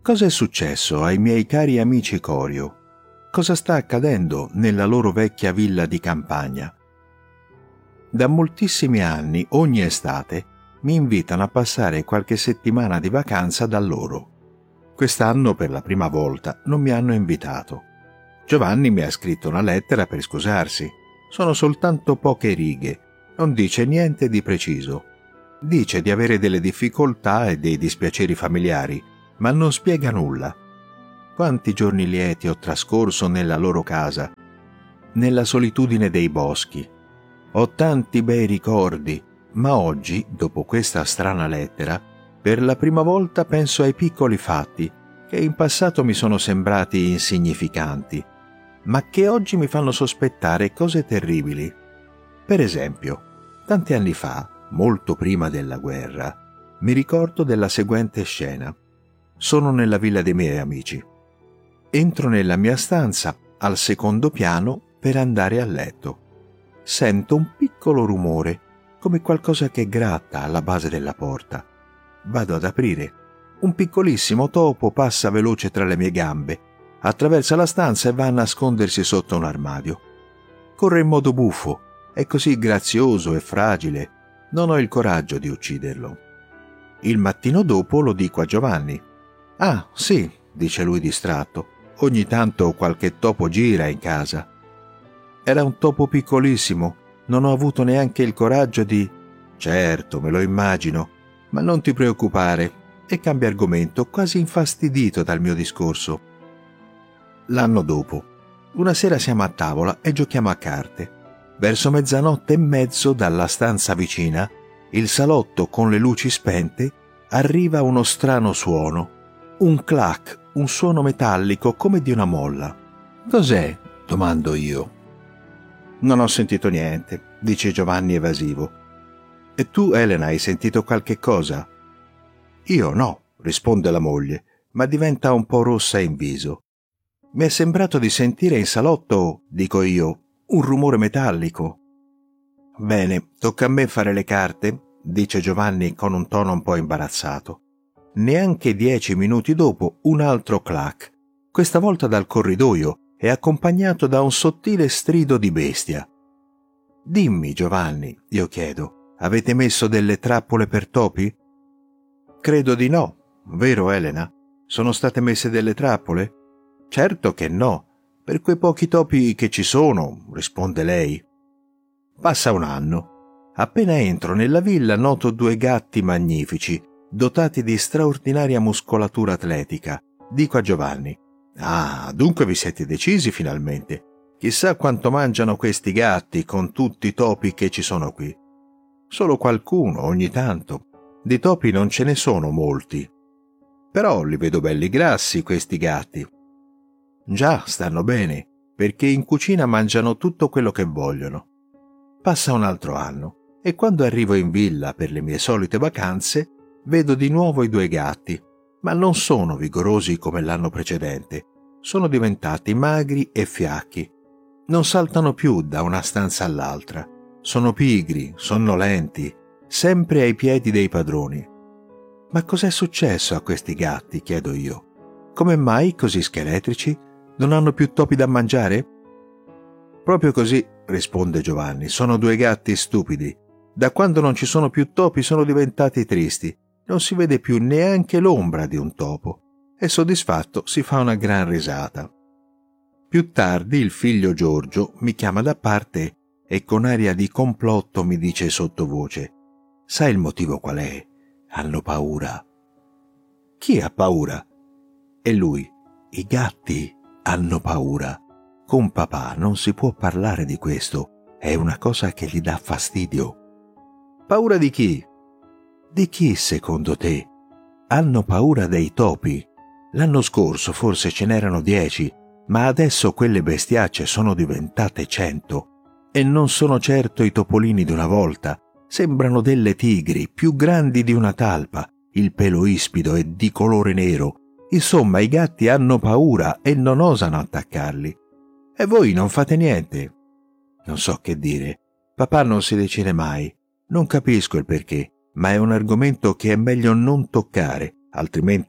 Cosa è successo ai miei cari amici Corio? Cosa sta accadendo nella loro vecchia villa di campagna? Da moltissimi anni, ogni estate, mi invitano a passare qualche settimana di vacanza da loro. Quest'anno, per la prima volta, non mi hanno invitato. Giovanni mi ha scritto una lettera per scusarsi. Sono soltanto poche righe, non dice niente di preciso. Dice di avere delle difficoltà e dei dispiaceri familiari, ma non spiega nulla. Quanti giorni lieti ho trascorso nella loro casa, nella solitudine dei boschi. Ho tanti bei ricordi, ma oggi, dopo questa strana lettera, per la prima volta penso ai piccoli fatti che in passato mi sono sembrati insignificanti, ma che oggi mi fanno sospettare cose terribili. Per esempio, tanti anni fa, molto prima della guerra, mi ricordo della seguente scena. Sono nella villa dei miei amici. Entro nella mia stanza, al secondo piano, per andare a letto. Sento un piccolo rumore, come qualcosa che gratta alla base della porta. Vado ad aprire. Un piccolissimo topo passa veloce tra le mie gambe, attraversa la stanza e va a nascondersi sotto un armadio. Corre in modo buffo, è così grazioso e fragile, non ho il coraggio di ucciderlo. Il mattino dopo lo dico a Giovanni. «Ah, sì», dice lui distratto, «ogni tanto qualche topo gira in casa». Era un topo piccolissimo, non ho avuto neanche il coraggio di... «Certo, me lo immagino, ma non ti preoccupare», e cambia argomento, quasi infastidito dal mio discorso. L'anno dopo, una sera siamo a tavola e giochiamo a carte. Verso 00:30 dalla stanza vicina, il salotto con le luci spente, arriva uno strano suono. Un clac, un suono metallico come di una molla. «Cos'è?» domando io. «Non ho sentito niente», dice Giovanni evasivo. «E tu, Elena, hai sentito qualche cosa?» «Io no», risponde la moglie, ma diventa un po' rossa in viso. «Mi è sembrato di sentire in salotto», dico io, «un rumore metallico». «Bene, tocca a me fare le carte», dice Giovanni con un tono un po' imbarazzato. Neanche 10 minuti dopo un altro clac, questa volta dal corridoio e accompagnato da un sottile strido di bestia. «Dimmi, Giovanni», io chiedo, «avete messo delle trappole per topi?» «Credo di no. Vero, Elena? Sono state messe delle trappole?» «Certo che no, per quei pochi topi che ci sono», risponde lei. Passa un anno. Appena entro nella villa noto 2 gatti magnifici, dotati di straordinaria muscolatura atletica. Dico a Giovanni: «Ah, dunque vi siete decisi finalmente. Chissà quanto mangiano questi gatti con tutti i topi che ci sono qui». «Solo qualcuno, ogni tanto. Di topi non ce ne sono molti. Però li vedo belli grassi questi gatti». «Già, stanno bene, perché in cucina mangiano tutto quello che vogliono». Passa un altro anno e quando arrivo in villa per le mie solite vacanze vedo di nuovo i 2 gatti, ma non sono vigorosi come l'anno precedente. Sono diventati magri e fiacchi. Non saltano più da una stanza all'altra. Sono pigri, sonnolenti, sempre ai piedi dei padroni. «Ma cos'è successo a questi gatti?» chiedo io. «Come mai così scheletrici? Non hanno più topi da mangiare?» «Proprio così», risponde Giovanni, «sono 2 gatti stupidi. Da quando non ci sono più topi sono diventati tristi. Non si vede più neanche l'ombra di un topo». E soddisfatto si fa una gran risata. Più tardi il figlio Giorgio mi chiama da parte e con aria di complotto mi dice sottovoce: «Sai il motivo qual è? Hanno paura». «Chi ha paura?» E lui: «I gatti hanno paura. Con papà non si può parlare di questo, è una cosa che gli dà fastidio». «Paura di chi?» «Di chi, secondo te? Hanno paura dei topi. L'anno scorso forse ce n'erano 10, ma adesso quelle bestiacce sono diventate 100. E non sono certo i topolini di una volta. Sembrano delle tigri, più grandi di una talpa, il pelo ispido e di colore nero. Insomma, i gatti hanno paura e non osano attaccarli. E voi non fate niente?» Non so che dire. Papà non si decide mai. Non capisco il perché, ma è un argomento che è meglio non toccare, altrimenti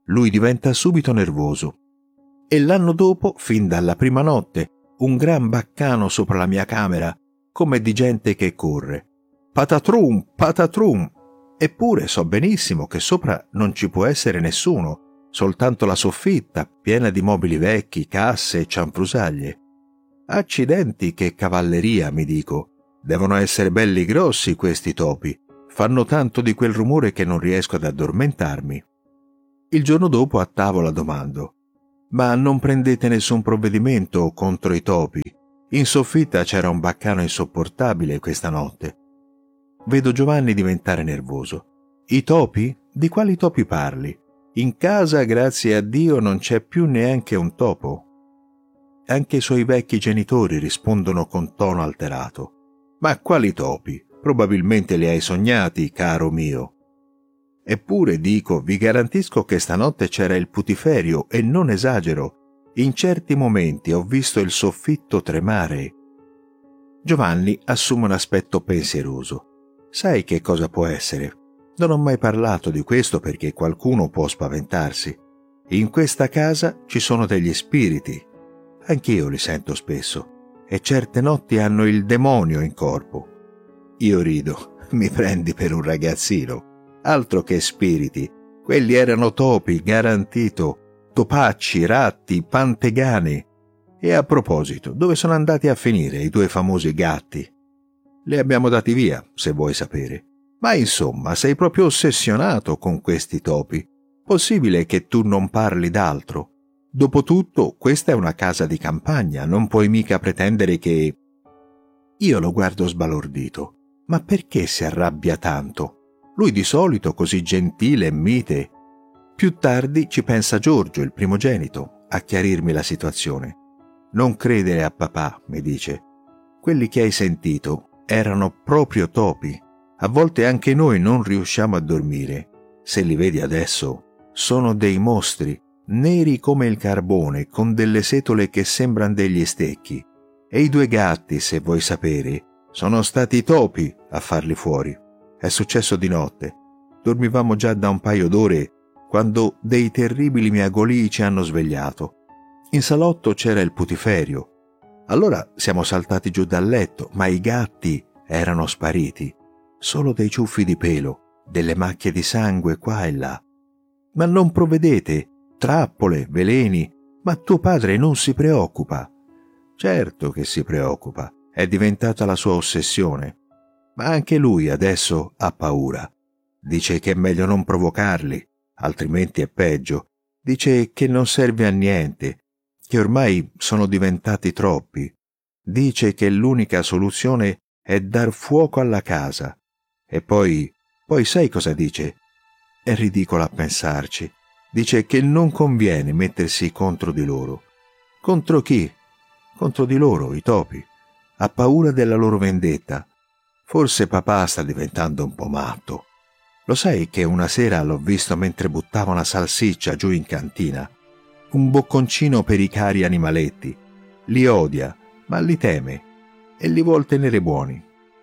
Lui diventa subito nervoso. E l'anno dopo, fin dalla prima notte, un gran baccano sopra la mia camera, come di gente che corre. Patatrum, patatrum! Eppure so benissimo che sopra non ci può essere nessuno, soltanto la soffitta, piena di mobili vecchi, casse e cianfrusaglie. Accidenti, che cavalleria, mi dico. Devono essere belli grossi questi topi. Fanno tanto di quel rumore che non riesco ad addormentarmi. Il giorno dopo a tavola domando: ma non prendete nessun provvedimento contro i topi? In soffitta c'era un baccano insopportabile questa notte. Vedo Giovanni diventare nervoso. I topi? Di quali topi parli? In casa, grazie a Dio, non c'è più neanche un topo. Anche i suoi vecchi genitori rispondono con tono alterato. Ma quali topi? Probabilmente li hai sognati, caro mio. Eppure, dico, vi garantisco che stanotte c'era il putiferio e non esagero. In certi momenti ho visto il soffitto tremare. Giovanni assume un aspetto pensieroso. Sai che cosa può essere? Non ho mai parlato di questo perché qualcuno può spaventarsi. In questa casa ci sono degli spiriti. Anch'io li sento spesso. E certe notti hanno il demonio in corpo. Io rido. Mi prendi per un ragazzino. Altro che spiriti. Quelli erano topi, garantito. Topacci, ratti, pantegani. E a proposito, dove sono andati a finire i due famosi gatti? Li abbiamo dati via, se vuoi sapere. Ma insomma, sei proprio ossessionato con questi topi. Possibile che tu non parli d'altro? Dopotutto, questa è una casa di campagna, non puoi mica pretendere che... Io lo guardo sbalordito. Ma perché si arrabbia tanto? Lui di solito così gentile e mite. Più tardi ci pensa Giorgio, il primogenito, a chiarirmi la situazione. Non credere a papà, mi dice. Quelli che hai sentito erano proprio topi. A volte anche noi non riusciamo a dormire. Se li vedi adesso, sono dei mostri, neri come il carbone, con delle setole che sembrano degli stecchi. E i due gatti, se vuoi sapere, sono stati i topi a farli fuori. È successo di notte. Dormivamo già da un paio d'ore quando dei terribili miagolii ci hanno svegliato. In salotto c'era il putiferio. Allora siamo saltati giù dal letto, ma i gatti erano spariti. Solo dei ciuffi di pelo, delle macchie di sangue qua e là. Ma non provvedete? Trappole, veleni? Ma tuo padre non si preoccupa? Certo che si preoccupa. È diventata la sua ossessione. Ma anche lui adesso ha paura. Dice che è meglio non provocarli, altrimenti è peggio. Dice che non serve a niente, che ormai sono diventati troppi. Dice che l'unica soluzione è dar fuoco alla casa. E poi sai cosa dice? È ridicolo a pensarci. Dice che non conviene mettersi contro di loro. Contro chi? Contro di loro, i topi. Ha paura della loro vendetta. Forse papà sta diventando un po' matto. Lo sai che una sera l'ho visto mentre buttava una salsiccia giù in cantina? Un bocconcino per i cari animaletti. Li odia, ma li teme e li vuol tenere buoni.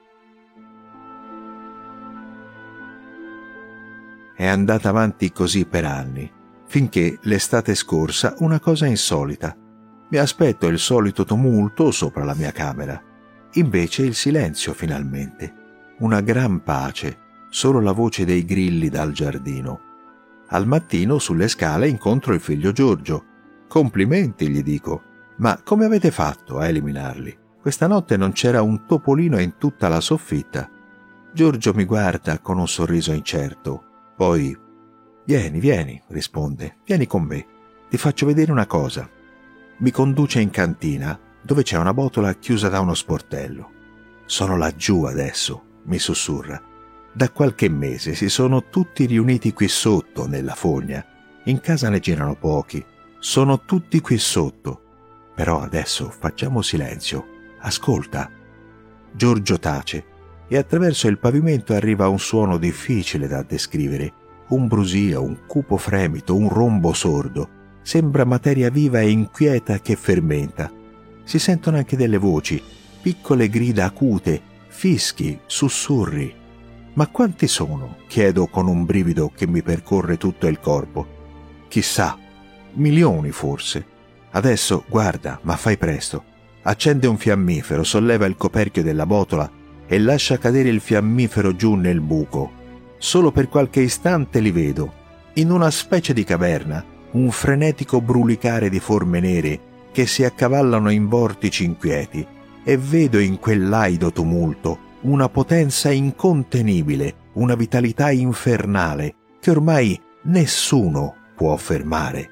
È andata avanti così per anni, finché l'estate scorsa una cosa insolita. Mi aspetto il solito tumulto sopra la mia camera. Invece il silenzio finalmente. Una gran pace, solo la voce dei grilli dal giardino. Al mattino sulle scale incontro il figlio Giorgio. Complimenti, gli dico. Ma come avete fatto a eliminarli? Questa notte non c'era un topolino in tutta la soffitta. Giorgio mi guarda con un sorriso incerto. Poi, vieni, risponde, vieni con me, ti faccio vedere una cosa. Mi conduce in cantina, dove c'è una botola chiusa da uno sportello. Sono laggiù adesso, mi sussurra. Da qualche mese si sono tutti riuniti qui sotto, nella fogna. In casa ne girano pochi, sono tutti qui sotto. Però adesso facciamo silenzio, ascolta. Giorgio tace. E attraverso il pavimento arriva un suono difficile da descrivere, un brusio, un cupo fremito, un rombo sordo. Sembra materia viva e inquieta che fermenta. Si sentono anche delle voci, piccole grida acute, fischi, sussurri. Ma quanti sono? Chiedo con un brivido che mi percorre tutto il corpo. chissà, milioni forse. Adesso, guarda, ma fai presto. Accende un fiammifero, solleva il coperchio della botola e lascia cadere il fiammifero giù nel buco. Solo per qualche istante li vedo. In una specie di caverna, un frenetico brulicare di forme nere che si accavallano in vortici inquieti, e vedo in quel laido tumulto una potenza incontenibile, una vitalità infernale che ormai nessuno può fermare.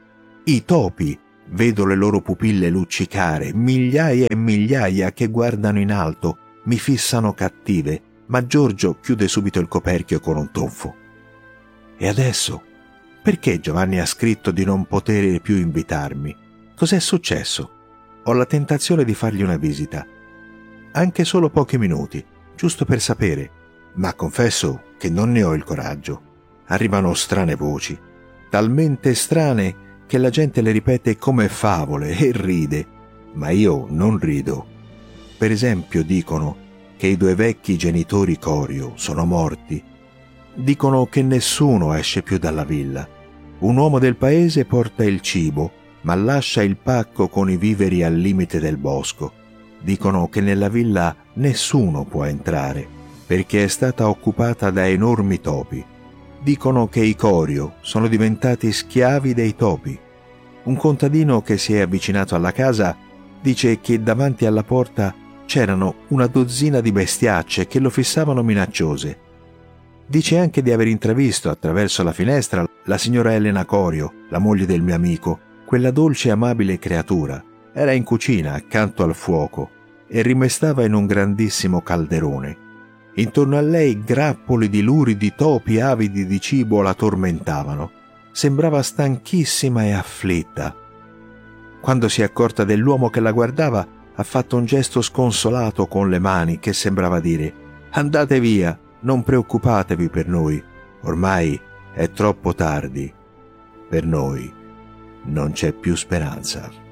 I topi, vedo le loro pupille luccicare, migliaia e migliaia che guardano in alto, mi fissano cattive, ma Giorgio chiude subito il coperchio con un tonfo. E adesso? Perché Giovanni ha scritto di non poter più invitarmi? Cos'è successo? Ho la tentazione di fargli una visita. Anche solo pochi minuti, giusto per sapere, ma confesso che non ne ho il coraggio. Arrivano strane voci, talmente strane che la gente le ripete come favole e ride, ma io non rido. Per esempio dicono che i 2 vecchi genitori Corio sono morti. Dicono che nessuno esce più dalla villa. Un uomo del paese porta il cibo, ma lascia il pacco con i viveri al limite del bosco. Dicono che nella villa nessuno può entrare, perché è stata occupata da enormi topi. Dicono che i Corio sono diventati schiavi dei topi. Un contadino che si è avvicinato alla casa dice che davanti alla porta c'erano una dozzina di bestiacce che lo fissavano minacciose. Dice anche di aver intravisto attraverso la finestra la signora Elena Corio, la moglie del mio amico, quella dolce e amabile creatura. Era in cucina accanto al fuoco e rimestava in un grandissimo calderone. Intorno a lei grappoli di luridi topi avidi di cibo la tormentavano. Sembrava stanchissima e afflitta. Quando si è accorta dell'uomo che la guardava, ha fatto un gesto sconsolato con le mani che sembrava dire: «Andate via, non preoccupatevi per noi, ormai è troppo tardi. Per noi non c'è più speranza».